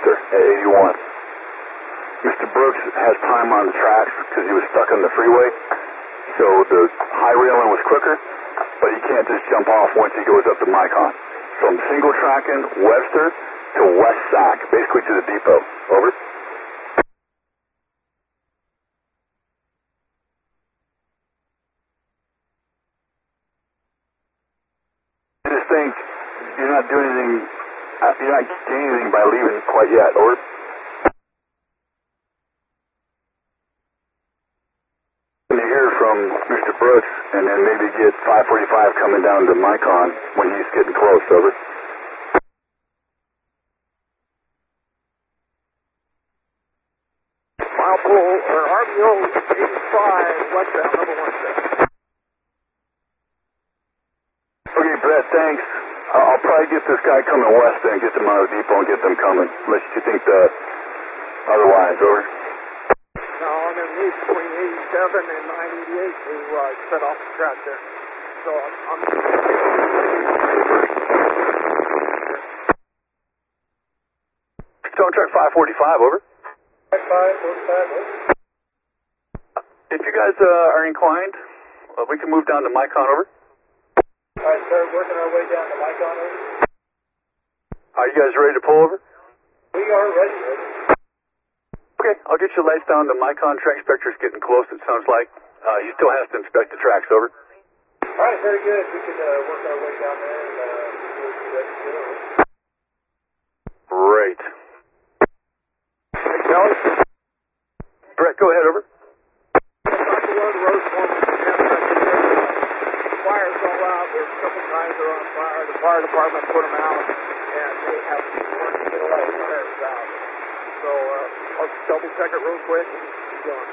Webster at 81. Mr. Brooks has time on the tracks because he was stuck on the freeway, so the high railing was quicker, but he can't just jump off once he goes up to Micon. So I'm single tracking Webster to West Sac, basically to the depot. Over. I just think you're not doing anything, you're not gaining anything by leaving quite yet. Over. From Mr. Brooks, and then maybe get 545 coming down to Micon when he's getting close. Over. Mile pull or RBO 85 westbound number 17. Okay, Brett, thanks. I'll probably get this guy coming west and get them out of the depot and get them coming, unless you think otherwise. Over. No, I'm going to need between 87 and 988 to set off the track there. So I'm Stone track 545, over. 545, over. If you guys are inclined, we can move down to Micon, over. All right, sir, working our way down to Micon, over. Are you guys ready to pull over? We are ready, over. Okay, I'll get your lights down to Micon. Track inspector's getting close, it sounds like. He still has to inspect the tracks, over. All right, very good. We can work our way down there and we'll be ready to go. Great. Hey, Kelly? Brett, go ahead, over. Top of the road foreman. Fires all out. There's a couple guys that are on fire. The fire department put them out, and they have to get away. Fires out. So I'll double check it real quick and keep going.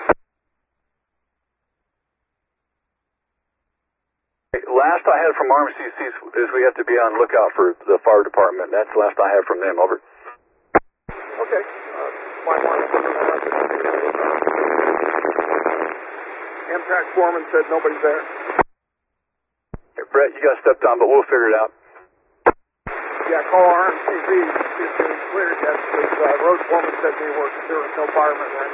Last I had from RMCC is we have to be on lookout for the fire department. That's the last I have from them, over. Okay. Might want to put them on. Amtrak foreman said nobody's there. Hey, Brett, you got stepped on, but we'll figure it out. Yeah, call RMCC. See if they're cleared yet. Because road foreman said there was no firemen there.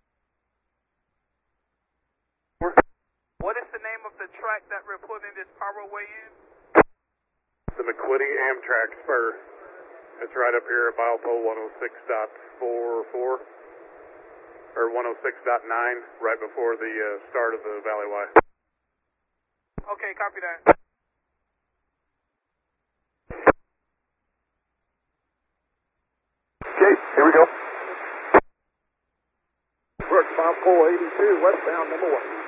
What is the name of the track that we're putting this powerway in? The McQuitty Amtrak spur. It's right up here at milepole 106.44 or 106.9, right before the start of the Valley Y. Okay, copy that. Okay, here we go. Brooks, mile pole 82, westbound number 1.